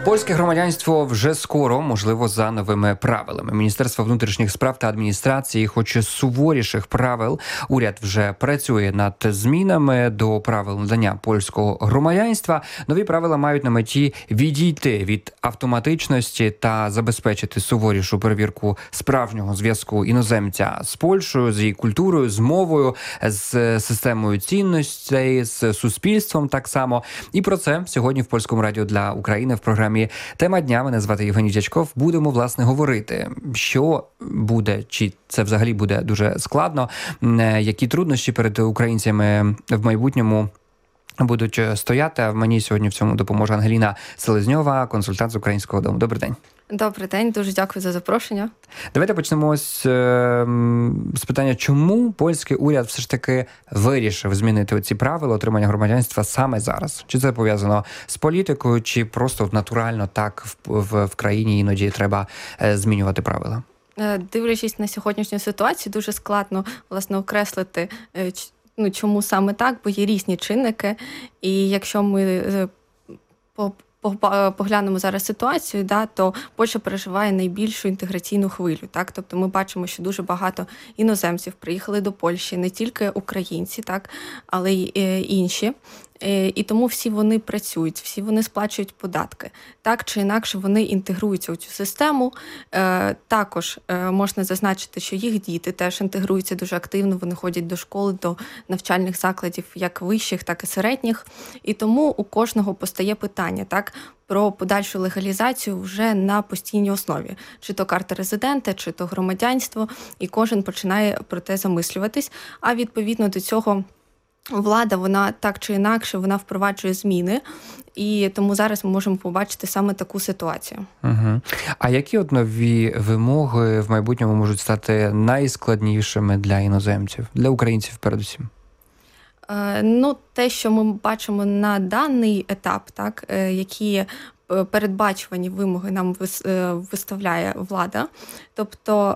Польське громадянство вже скоро, можливо, за новими правилами. Міністерство внутрішніх справ та адміністрації хоче суворіших правил. Уряд вже працює над змінами до правил надання польського громадянства. Нові правила мають на меті відійти від автоматичності та забезпечити суворішу перевірку справжнього зв'язку іноземця з Польщею, з її культурою, з мовою, з системою цінностей, з суспільством так само. І про це сьогодні в Польському радіо для України в програмі «Тема дня». Мене звати Євгеній Дячков. Будемо, власне, говорити, що буде, чи це взагалі буде дуже складно, які труднощі перед українцями в майбутньому будуть стояти. А мені сьогодні в цьому допоможе Ангеліна Селезньова, консультант з Українського дому. Добрий день. Добрий день, дуже дякую за запрошення. Давайте почнемо з питання, чому польський уряд все ж таки вирішив змінити ці правила отримання громадянства саме зараз? Чи це пов'язано з політикою, чи просто натурально так в країні іноді треба змінювати правила? Дивлячись на сьогоднішню ситуацію, дуже складно, власне, окреслити, чому саме так, бо є різні чинники. І якщо ми поглянемо зараз ситуацію, то Польща переживає найбільшу інтеграційну хвилю. Так? Тобто ми бачимо, що дуже багато іноземців приїхали до Польщі, не тільки українці, так, але й інші. І тому всі вони працюють, всі вони сплачують податки. Так чи інакше вони інтегруються у цю систему. Також можна зазначити, що їх діти теж інтегруються дуже активно, вони ходять до школи, до навчальних закладів, як вищих, так і середніх. І тому у кожного постає питання, так, про подальшу легалізацію вже на постійній основі. Чи то карта резидента, чи то громадянство. І кожен починає про те замислюватись. А відповідно до цього влада, вона так чи інакше, вона впроваджує зміни, і тому зараз ми можемо побачити саме таку ситуацію. Угу. А які нові вимоги в майбутньому можуть стати найскладнішими для іноземців, для українців передусім? Те, що ми бачимо на даний етап, так, які передбачувані вимоги нам виставляє влада. Тобто